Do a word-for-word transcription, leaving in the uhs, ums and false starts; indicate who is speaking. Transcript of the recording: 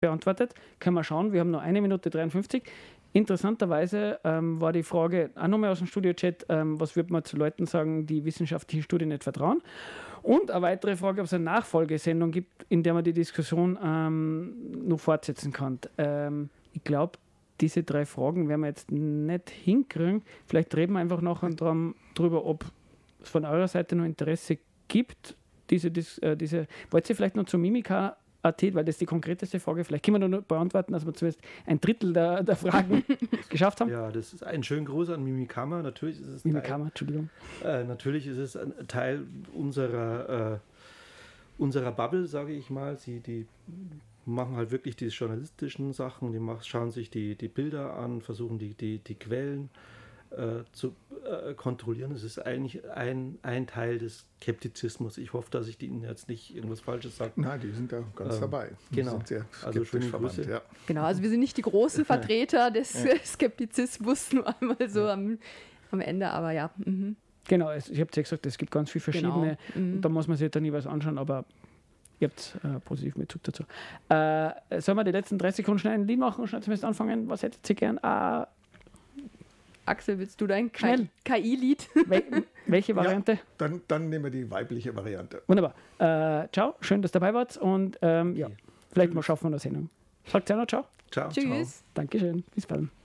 Speaker 1: beantwortet. Können wir schauen, wir haben noch eine Minute dreiundfünfzig. Interessanterweise ähm, war die Frage auch nochmal aus dem Studio-Chat, ähm, was würde man zu Leuten sagen, die wissenschaftlichen Studien nicht vertrauen? Und eine weitere Frage, ob es eine Nachfolgesendung gibt, in der man die Diskussion ähm, noch fortsetzen kann. Ähm, ich glaube, diese drei Fragen werden wir jetzt nicht hinkriegen. Vielleicht reden wir einfach nachher dran, drüber, ob es von eurer Seite noch Interesse gibt. Diese, diese, äh, diese, wollt ihr vielleicht noch zu Mimika A T, weil das die konkreteste Frage, vielleicht können wir nur beantworten, dass wir zumindest ein Drittel der, der Fragen geschafft haben.
Speaker 2: Ja, das ist ein schönen Gruß an Mimikama. Natürlich ist es
Speaker 1: Mimikama, Entschuldigung.
Speaker 2: Äh, natürlich ist es ein Teil unserer, äh, unserer Bubble, sage ich mal. Sie, die machen halt wirklich die journalistischen Sachen, die machen, schauen sich die, die Bilder an, versuchen die, die, die Quellen äh, zu äh, kontrollieren. Es ist eigentlich ein, ein Teil des Skeptizismus. Ich hoffe, dass ich Ihnen jetzt nicht irgendwas Falsches sage.
Speaker 3: Nein, die sind da ganz ähm, dabei. Die
Speaker 2: genau.
Speaker 3: Sind sehr
Speaker 2: also schöne
Speaker 3: verwandt,
Speaker 2: Grüße.
Speaker 3: Ja.
Speaker 4: Genau, also wir sind nicht die großen Vertreter des ja. Skeptizismus, nur einmal so ja. am, am Ende, aber ja. Mhm.
Speaker 1: Genau, es, ich habe ja gesagt, es gibt ganz viele verschiedene,
Speaker 4: genau. mhm.
Speaker 1: und da muss man sich dann jeweils anschauen, aber ihr habt äh, positiv Bezug dazu. Äh, sollen wir die letzten dreißig Sekunden schnell ein Lied machen und schnell zumindest anfangen? Was hättet ihr gern? Äh,
Speaker 4: Axel, willst du dein K I-Lied?
Speaker 1: Wel- welche Variante?
Speaker 3: Ja, dann, dann nehmen wir die weibliche Variante.
Speaker 1: Wunderbar. Äh, ciao, schön, dass ihr dabei wart und ähm, ja, vielleicht mal schaffen wir eine Sendung. Sagt ihr noch ciao?
Speaker 2: Ciao.
Speaker 4: Tschüss.
Speaker 1: Ciao. Dankeschön. Bis bald.